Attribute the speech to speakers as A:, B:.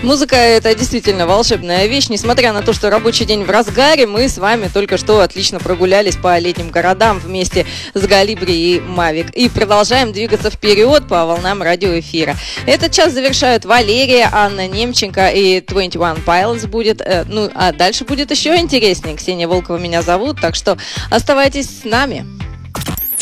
A: Музыка — это действительно волшебная вещь. Несмотря на то, что рабочий день в разгаре, мы с вами только что отлично прогулялись по летним городам вместе с Галибри и Мавик. И продолжаем двигаться вперед по волнам радиоэфира. Этот час завершают Валерия, Анна Немченко и 21 Pilots будет. А дальше будет еще интереснее. Ксения Волкова меня зовут, так что оставайтесь с нами.